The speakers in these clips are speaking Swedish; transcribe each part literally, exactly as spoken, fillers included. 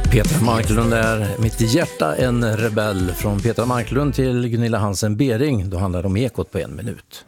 Petra Marklund är mitt i hjärta en rebell. Från Petra Marklund till Gunilla Hansen Bering. Då handlar det om Ekot på en minut.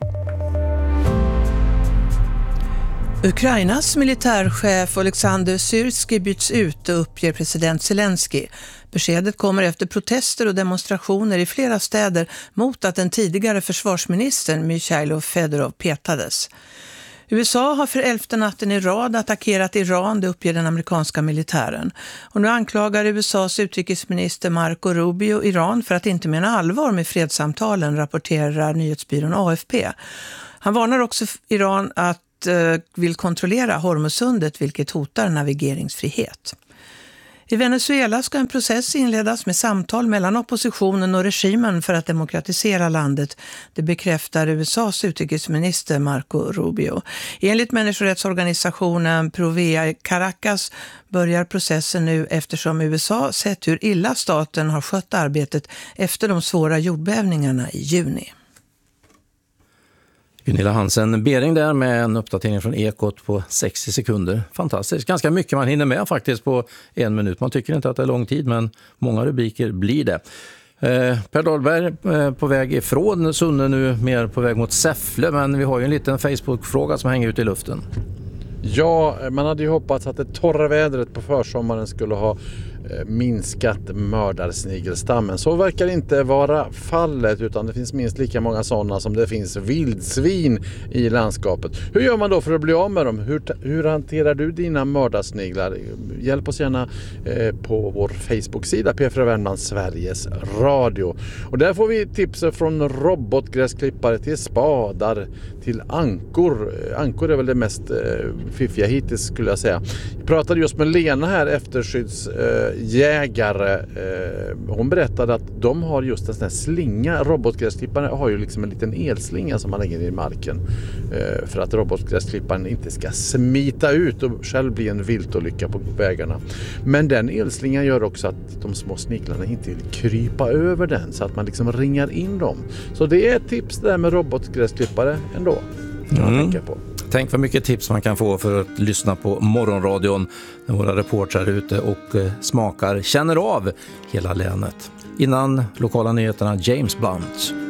Ukrainas militärchef Oleksandr Syrskij byts ut och uppger president Zelensky. Beskedet kommer efter protester och demonstrationer i flera städer mot att den tidigare försvarsministern Mikhailo Fedorov petades. U S A har för elfte natten i rad attackerat Iran, det uppger den amerikanska militären. Och nu anklagar U S A:s utrikesminister Marco Rubio Iran för att inte mena allvar med fredssamtalen, rapporterar nyhetsbyrån A F P. Han varnar också Iran att vill kontrollera Hormuzsundet, vilket hotar navigeringsfrihet. I Venezuela ska en process inledas med samtal mellan oppositionen och regimen för att demokratisera landet. Det bekräftar U S A:s utrikesminister Marco Rubio. Enligt människorättsorganisationen Provea i Caracas börjar processen nu eftersom U S A sett hur illa staten har skött arbetet efter de svåra jordbävningarna i juni. Gunilla Hansen Bering där med en uppdatering från Ekot på sextio sekunder. Fantastiskt. Ganska mycket man hinner med faktiskt på en minut. Man tycker inte att det är lång tid, men många rubriker blir det. Eh, Per Dahlberg eh, på väg ifrån Sunne, nu mer på väg mot Säffle. Men vi har ju en liten Facebook-fråga som hänger ut i luften. Ja, man hade ju hoppats att det torra vädret på försommaren skulle ha minskat mördarsnigelstammen. Så verkar inte vara fallet, utan det finns minst lika många sådana som det finns vildsvin i landskapet. Hur gör man då för att bli av med dem? Hur, hur hanterar du dina mördarsniglar? Hjälp oss gärna eh, på vår Facebook-sida P fyra Värmland Sveriges Radio. Och där får vi tips från robotgräsklippare till spadar till ankor. Ankor är väl det mest eh, fiffiga hittills, skulle jag säga. Jag pratade just med Lena här, efterskydds eh, jägare. Eh, hon berättade att de har just en sån här slinga. Robotgräsklipparen har ju liksom en liten elslinga som man lägger i marken eh, för att robotgräsklipparen inte ska smita ut och själv bli en viltolycka på vägarna. Men den elslingan gör också att de små sniglarna inte vill krypa över den, så att man liksom ringar in dem. Så det är ett tips där med robotgräsklippare ändå. Mm. Tänka på. Tänk vad mycket tips man kan få för att lyssna på morgonradion när våra reportrar är ute och eh, smakar, känner av hela länet. Innan lokala nyheterna, James Blunt.